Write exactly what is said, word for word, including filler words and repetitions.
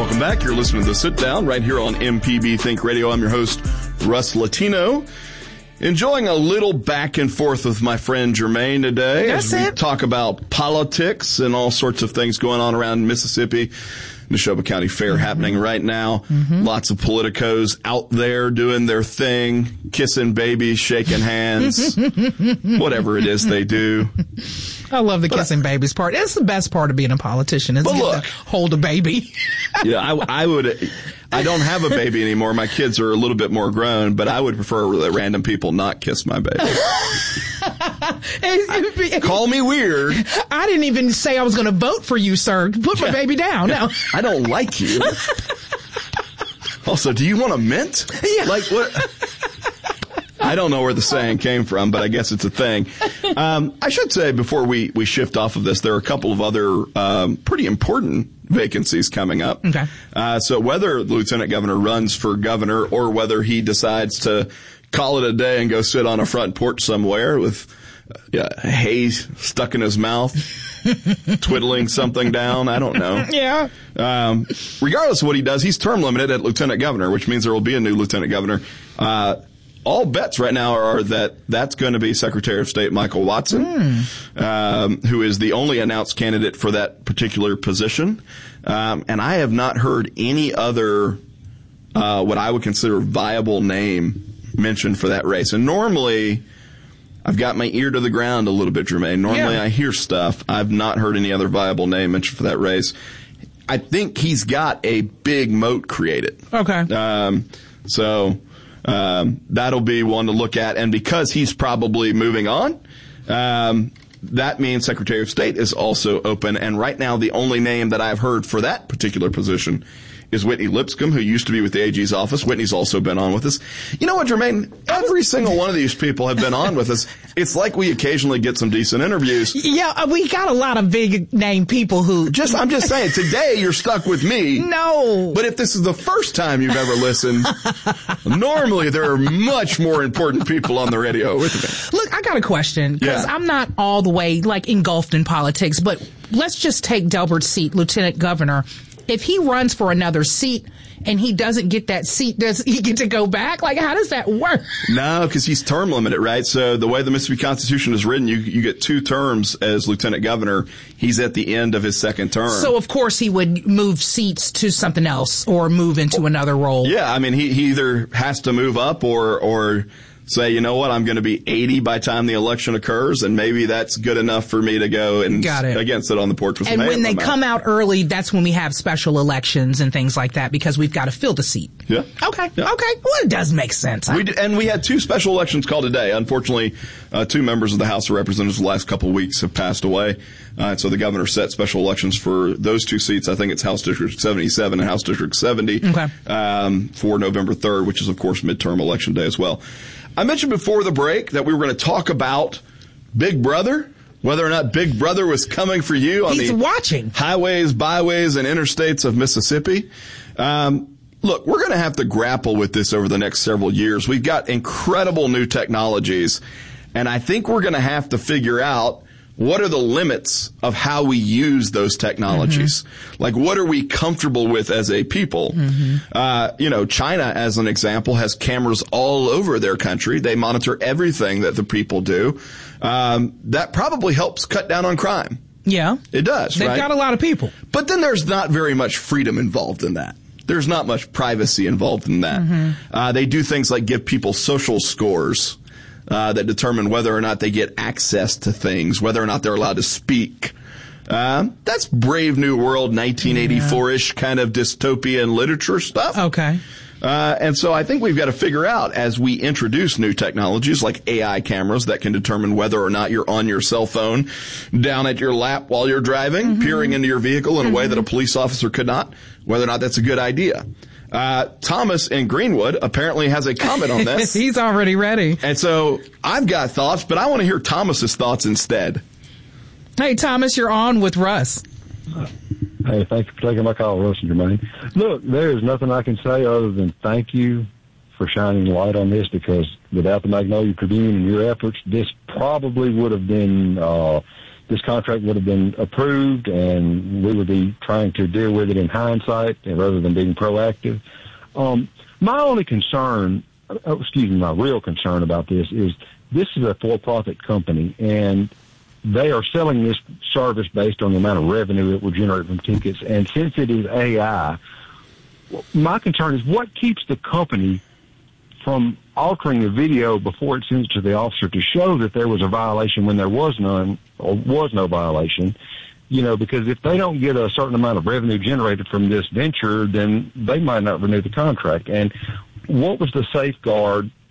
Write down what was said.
Welcome back. You're listening to The Sit Down right here on M P B Think Radio. I'm your host, Russ Latino. Enjoying a little back and forth with my friend Jermaine today. That's as we it. talk about politics and all sorts of things going on around Mississippi. Neshoba County Fair mm-hmm. happening right now. Mm-hmm. Lots of politicos out there doing their thing, kissing babies, shaking hands, whatever it is they do. I love the but kissing I, babies part. It's the best part of being a politician, is to look, get to hold a baby. Yeah, I, I would. I don't have a baby anymore. My kids are a little bit more grown, but I would prefer that random people not kiss my baby. I, call me weird. I didn't even say I was going to vote for you, sir. Put my yeah. baby down. No. I don't like you. Also, do you want a mint? Yeah. Like what? I don't know where the saying came from, but I guess it's a thing. Um, I should say before we, we shift off of this, there are a couple of other um, pretty important vacancies coming up. Okay. Uh, so whether the lieutenant governor runs for governor or whether he decides to call it a day and go sit on a front porch somewhere with uh, yeah, hay stuck in his mouth, twiddling something down, I don't know. Yeah. Um, regardless of what he does, he's term limited at lieutenant governor, which means there will be a new lieutenant governor. Uh, all bets right now are that that's going to be Secretary of State Michael Watson, mm. um, who is the only announced candidate for that particular position. Um, and I have not heard any other, uh, what I would consider viable name mentioned for that race. And normally, I've got my ear to the ground a little bit, Jermaine. Normally yeah. I hear stuff. I've not heard any other viable name mentioned for that race. I think he's got a big moat created. Okay. Um, so, um, that'll be one to look at. And because he's probably moving on, um, that means Secretary of State is also open. And right now, the only name that I've heard for that particular position is Whitney Lipscomb, who used to be with the A G's office. Whitney's also been on with us. You know what, Jermaine? Every single one of these people have been on with us. It's like we occasionally get some decent interviews. Yeah, we got a lot of big name people who just, I'm just saying, today you're stuck with me. No. But if this is the first time you've ever listened, normally there are much more important people on the radio with me. Look, I got a question, because yeah. I'm not all the way, like, engulfed in politics, but let's just take Delbert's seat, lieutenant governor. If he runs for another seat and he doesn't get that seat, does he get to go back? Like, how does that work? No, because he's term limited, right? So the way the Mississippi Constitution is written, you you get two terms as lieutenant governor. He's at the end of his second term. So, of course, he would move seats to something else or move into another role. Yeah, I mean, he, he either has to move up or or say, you know what, I'm going to be eighty by the time the election occurs, and maybe that's good enough for me to go and Got it. again sit on the porch with some And hay when they in my come mouth. out early, that's when we have special elections and things like that, because we've got to fill the seat. Yeah. Okay. Yeah. Okay. Well, it does make sense. We d- and we had two special elections called today. Unfortunately, uh, two members of the House of Representatives the last couple of weeks have passed away. Uh, and so the governor set special elections for those two seats. I think it's House District seventy-seven and House District seventy okay. um, for November third, which is, of course, midterm election day as well. I mentioned before the break that we were going to talk about Big Brother, whether or not Big Brother was coming for you on He's the watching. highways, byways, and interstates of Mississippi. Um, look, we're going to have to grapple with this over the next several years. We've got incredible new technologies, and I think we're going to have to figure out what are the limits of how we use those technologies? Mm-hmm. Like, what are we comfortable with as a people? Mm-hmm. Uh, you know, China, as an example, has cameras all over their country. They monitor everything that the people do. Um, that probably helps cut down on crime. Yeah. It does, They've right? got a lot of people. But then there's not very much freedom involved in that. There's not much privacy involved in that. Mm-hmm. Uh, they do things like give people social scores Uh, that determine whether or not they get access to things, whether or not they're allowed to speak. Um, that's Brave New World, nineteen eighty-four-ish yeah. kind of dystopian literature stuff. Okay. Uh, and so I think we've got to figure out, as we introduce new technologies like A I cameras that can determine whether or not you're on your cell phone down at your lap while you're driving, mm-hmm. peering into your vehicle in mm-hmm. a way that a police officer could not, whether or not that's a good idea. Uh, Thomas in Greenwood apparently has a comment on this. He's already ready. And so I've got thoughts, but I want to hear Thomas's thoughts instead. Hey, Thomas, you're on with Russ. Hey, thanks for taking my call, Russ and Jermaine. Look, there is nothing I can say other than thank you for shining light on this, because without the Magnolia Tribune and your efforts, this probably would have been uh, this contract would have been approved, and we would be trying to deal with it in hindsight rather than being proactive. Um, my only concern, oh, excuse me, my real concern about this is this is a for-profit company, and they are selling this service based on the amount of revenue it will generate from tickets. And since it is A I, my concern is what keeps the company from altering the video before it sends it to the officer to show that there was a violation when there was none or was no violation. You know, because if they don't get a certain amount of revenue generated from this venture, then they might not renew the contract. And what was the safeguard